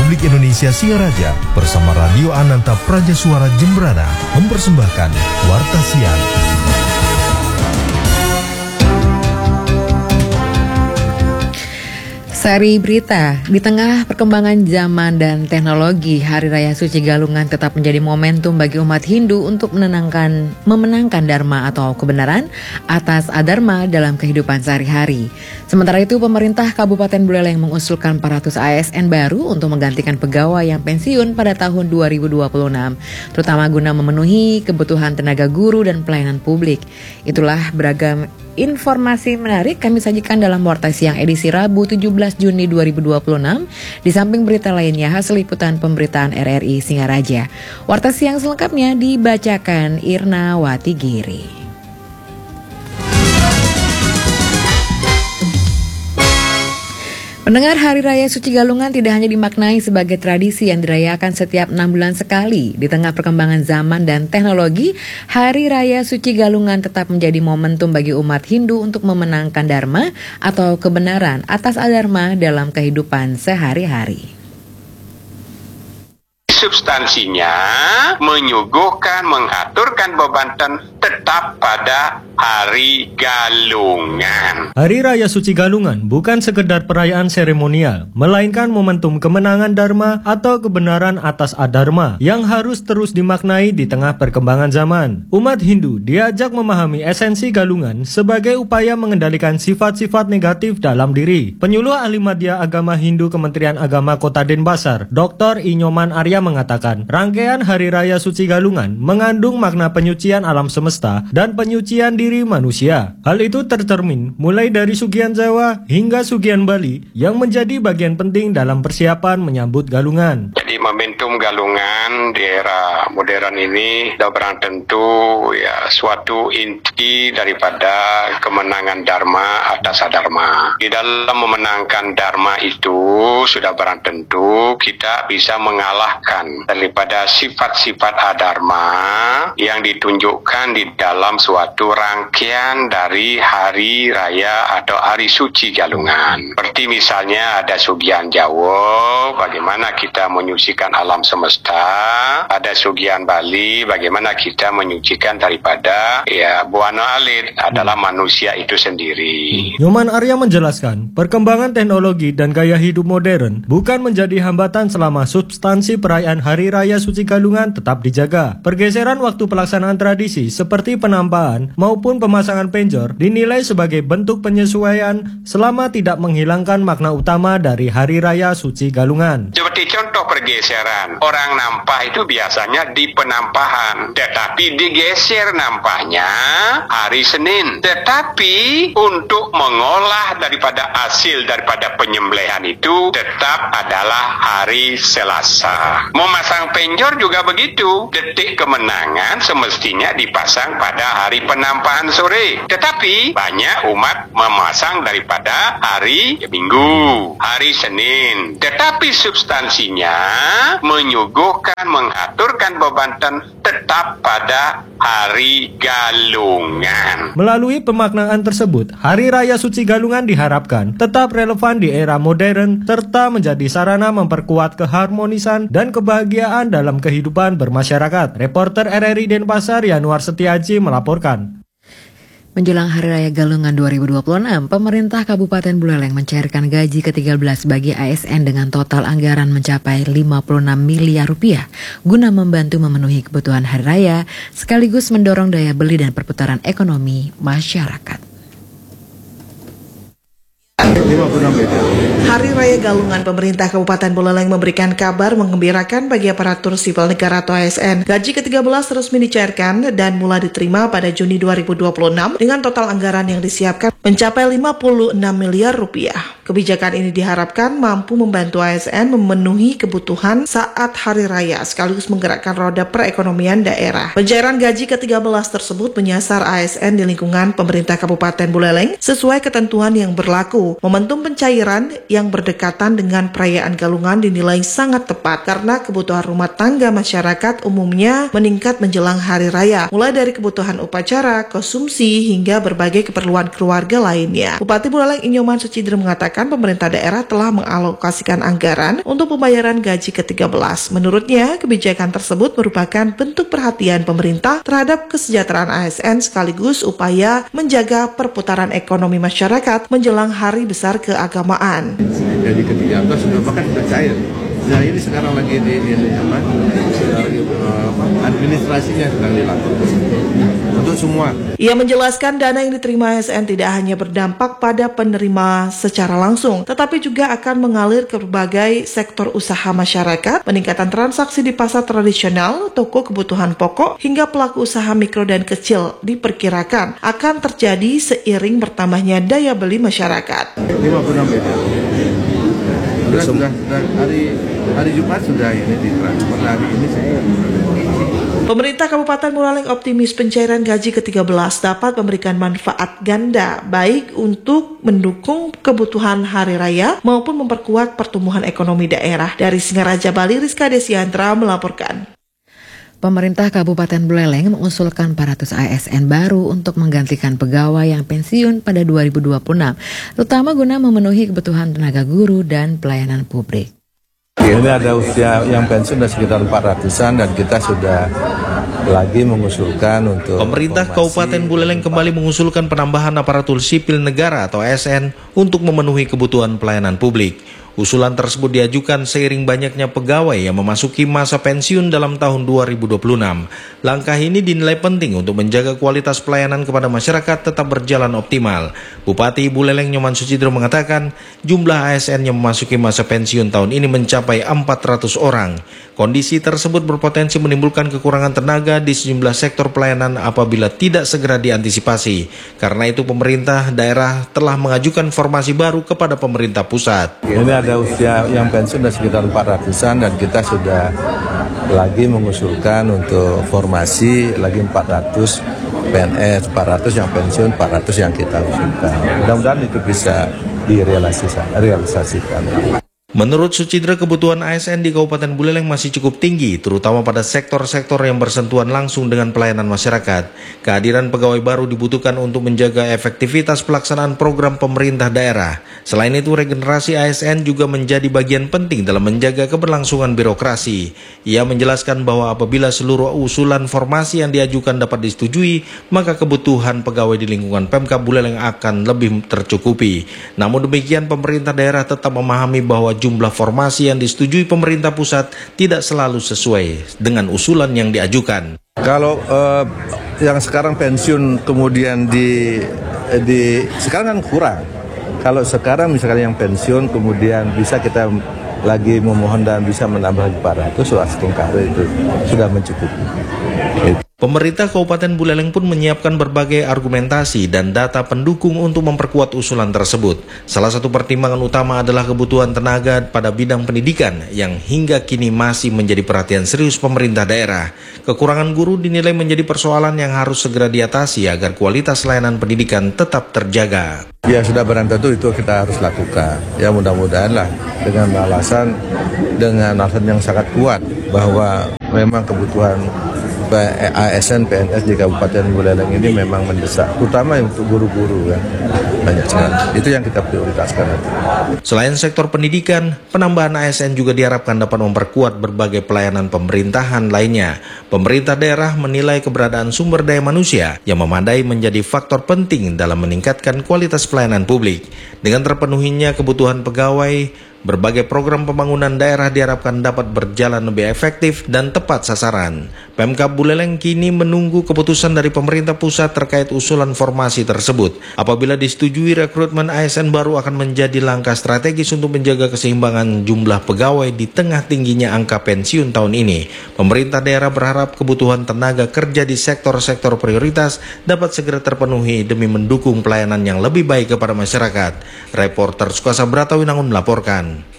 Republik Indonesia Singaraja bersama Radio Ananta Praja Suara Jembrana mempersembahkan Warta Siang. Sari berita, di tengah perkembangan zaman dan teknologi, Hari Raya Suci Galungan tetap menjadi momentum bagi umat Hindu untuk memenangkan dharma atau kebenaran atas adharma dalam kehidupan sehari-hari. Sementara itu, pemerintah Kabupaten Buleleng mengusulkan 400 ASN baru untuk menggantikan pegawai yang pensiun pada tahun 2026, terutama guna memenuhi kebutuhan tenaga guru dan pelayanan publik. Itulah beragam informasi menarik kami sajikan dalam Warta Siang edisi Rabu 17 Juni 2026. Di samping berita lainnya hasil liputan pemberitaan RRI Singaraja. Warta Siang selengkapnya dibacakan Irna Watigiri. Pendengar, Hari Raya Suci Galungan tidak hanya dimaknai sebagai tradisi yang dirayakan setiap 6 bulan sekali. Di tengah perkembangan zaman dan teknologi, Hari Raya Suci Galungan tetap menjadi momentum bagi umat Hindu untuk memenangkan dharma atau kebenaran atas adharma dalam kehidupan sehari-hari. Substansinya menyuguhkan, mengaturkan bebantan tetap pada Hari Galungan. Hari Raya Suci Galungan bukan sekedar perayaan seremonial, melainkan momentum kemenangan dharma atau kebenaran atas adharma yang harus terus dimaknai di tengah perkembangan zaman. Umat Hindu diajak memahami esensi Galungan sebagai upaya mengendalikan sifat-sifat negatif dalam diri. Penyuluh Ahli Madya Agama Hindu Kementerian Agama Kota Denpasar, Dr. Inyoman Arya mengatakan, rangkaian Hari Raya Suci Galungan mengandung makna penyucian alam semesta dan penyucian diri manusia. Hal itu tercermin mulai dari Sugihan Jawa hingga Sugihan Bali yang menjadi bagian penting dalam persiapan menyambut Galungan. Jadi momentum Galungan di era modern ini sudah barang tentu suatu inti daripada kemenangan dharma atas adharma. Di dalam memenangkan dharma itu sudah barang tentu kita bisa mengalahkan daripada sifat-sifat adharma yang ditunjukkan di dalam suatu rangkaian dari hari raya atau hari suci Galungan. Seperti misalnya ada Sugihan Jawa, bagaimana kita menyucikan alam semesta, ada Sugihan Bali, bagaimana kita menyucikan daripada Buana Alit adalah manusia itu sendiri. Nyoman Arya menjelaskan, perkembangan teknologi dan gaya hidup modern bukan menjadi hambatan selama substansi perayaan Hari Raya Suci Galungan tetap dijaga. Pergeseran waktu pelaksanaan tradisi seperti penampahan maupun pemasangan penjor dinilai sebagai bentuk penyesuaian selama tidak menghilangkan makna utama dari Hari Raya Suci Galungan. Seperti contoh pergeseran, orang nampah itu biasanya di penampahan, tetapi digeser nampahnya hari Senin. Tetapi untuk mengolah daripada hasil daripada penyembelihan itu tetap adalah hari Selasa. Memasang penjor juga begitu. Detik kemenangan semestinya dipasang pada hari penampahan sore. Tetapi banyak umat memasang daripada hari Minggu, hari Senin. Tetapi substansinya menyuguhkan, mengaturkan bebantan tetap pada Hari Galungan. Melalui pemaknaan tersebut, Hari Raya Suci Galungan diharapkan tetap relevan di era modern serta menjadi sarana memperkuat keharmonisan dan kebahagiaan dalam kehidupan bermasyarakat. Reporter RRI Denpasar Yanuar Setiaji melaporkan. Menjelang Hari Raya Galungan 2026, pemerintah Kabupaten Buleleng mencairkan gaji ke-13 bagi ASN dengan total anggaran mencapai 56 miliar rupiah guna membantu memenuhi kebutuhan Hari Raya sekaligus mendorong daya beli dan perputaran ekonomi masyarakat. Hari Raya Galungan, pemerintah Kabupaten Buleleng memberikan kabar menggembirakan bagi aparatur sipil negara atau ASN. Gaji ke-13 resmi dicairkan dan mulai diterima pada Juni 2026 dengan total anggaran yang disiapkan mencapai 56 miliar rupiah. Kebijakan ini diharapkan mampu membantu ASN memenuhi kebutuhan saat Hari Raya sekaligus menggerakkan roda perekonomian daerah. Pencairan gaji ke-13 tersebut menyasar ASN di lingkungan pemerintah Kabupaten Buleleng sesuai ketentuan yang berlaku. Momentum pencairan yang berdekatan dengan perayaan Galungan dinilai sangat tepat karena kebutuhan rumah tangga masyarakat umumnya meningkat menjelang Hari Raya, mulai dari kebutuhan upacara, konsumsi, hingga berbagai keperluan keluarga lainnya. Bupati Buleleng Inyoman Sucidre mengatakan mengatakan pemerintah daerah telah mengalokasikan anggaran untuk pembayaran gaji ke-13. Menurutnya, kebijakan tersebut merupakan bentuk perhatian pemerintah terhadap kesejahteraan ASN sekaligus upaya menjaga perputaran ekonomi masyarakat menjelang hari besar keagamaan. Gaji ke-13 sudah cair. Nah ini sekarang lagi administrasinya sedang dilakukan untuk semua. Ia menjelaskan dana yang diterima ASN tidak hanya berdampak pada penerima secara langsung, tetapi juga akan mengalir ke berbagai sektor usaha masyarakat, peningkatan transaksi di pasar tradisional, toko kebutuhan pokok, hingga pelaku usaha mikro dan kecil diperkirakan akan terjadi seiring bertambahnya daya beli masyarakat. 56 beda. Sudah hari Jumat sudah ini ditransfer, hari ini saya. Pemerintah Kabupaten Buleleng optimis pencairan gaji ke-13 dapat memberikan manfaat ganda, baik untuk mendukung kebutuhan hari raya maupun memperkuat pertumbuhan ekonomi daerah. Dari Singaraja, Bali, Rizka Desiantra melaporkan. Pemerintah Kabupaten Buleleng mengusulkan 400 ASN baru untuk menggantikan pegawai yang pensiun pada 2026, terutama guna memenuhi kebutuhan tenaga guru dan pelayanan publik. Ini ada usia yang pensiun sudah sekitar 400-an dan kita sudah lagi mengusulkan untuk... Pemerintah Kabupaten Buleleng kembali mengusulkan penambahan aparatur sipil negara atau ASN untuk memenuhi kebutuhan pelayanan publik. Usulan tersebut diajukan seiring banyaknya pegawai yang memasuki masa pensiun dalam tahun 2026. Langkah ini dinilai penting untuk menjaga kualitas pelayanan kepada masyarakat tetap berjalan optimal. Bupati Buleleng Nyoman Sucidro mengatakan jumlah ASN yang memasuki masa pensiun tahun ini mencapai 400 orang. Kondisi tersebut berpotensi menimbulkan kekurangan tenaga di sejumlah sektor pelayanan apabila tidak segera diantisipasi. Karena itu pemerintah daerah telah mengajukan formasi baru kepada pemerintah pusat. Ini ada usia yang pensiun sudah sekitar 400-an dan kita sudah lagi mengusulkan untuk formasi lagi 400 PNS, 400 yang pensiun, 400 yang kita usulkan. Mudah-mudahan itu bisa direalisasikan. Menurut Sucidro, kebutuhan ASN di Kabupaten Buleleng masih cukup tinggi, terutama pada sektor-sektor yang bersentuhan langsung dengan pelayanan masyarakat. Kehadiran pegawai baru dibutuhkan untuk menjaga efektivitas pelaksanaan program pemerintah daerah. Selain itu, regenerasi ASN juga menjadi bagian penting dalam menjaga keberlangsungan birokrasi. Ia menjelaskan bahwa apabila seluruh usulan formasi yang diajukan dapat disetujui, maka kebutuhan pegawai di lingkungan Pemkab Buleleng akan lebih tercukupi. Namun demikian, pemerintah daerah tetap memahami bahwa jumlah formasi yang disetujui pemerintah pusat tidak selalu sesuai dengan usulan yang diajukan. Kalau yang sekarang pensiun kemudian sekarang kan kurang. Kalau sekarang misalkan yang pensiun kemudian bisa kita lagi memohon dan bisa menambah 400, itu sudah mencukupi. Pemerintah Kabupaten Buleleng pun menyiapkan berbagai argumentasi dan data pendukung untuk memperkuat usulan tersebut. Salah satu pertimbangan utama adalah kebutuhan tenaga pada bidang pendidikan yang hingga kini masih menjadi perhatian serius pemerintah daerah. Kekurangan guru dinilai menjadi persoalan yang harus segera diatasi agar kualitas layanan pendidikan tetap terjaga. Ya sudah barang tentu itu kita harus lakukan. Ya mudah-mudahan lah dengan alasan yang sangat kuat bahwa memang kebutuhan ASN PNS di Kabupaten Buleleng ini memang mendesak, terutama untuk guru-guru kan, banyak sekali. Itu yang kita prioritaskan. Selain sektor pendidikan, penambahan ASN juga diharapkan dapat memperkuat berbagai pelayanan pemerintahan lainnya. Pemerintah daerah menilai keberadaan sumber daya manusia yang memadai menjadi faktor penting dalam meningkatkan kualitas pelayanan publik. Dengan terpenuhinya kebutuhan pegawai, berbagai program pembangunan daerah diharapkan dapat berjalan lebih efektif dan tepat sasaran. Pemkab Buleleng kini menunggu keputusan dari pemerintah pusat terkait usulan formasi tersebut. Apabila disetujui, rekrutmen ASN baru akan menjadi langkah strategis untuk menjaga keseimbangan jumlah pegawai di tengah tingginya angka pensiun tahun ini. Pemerintah daerah berharap kebutuhan tenaga kerja di sektor-sektor prioritas dapat segera terpenuhi demi mendukung pelayanan yang lebih baik kepada masyarakat. Reporter Sukasa Bratawinangun melaporkan.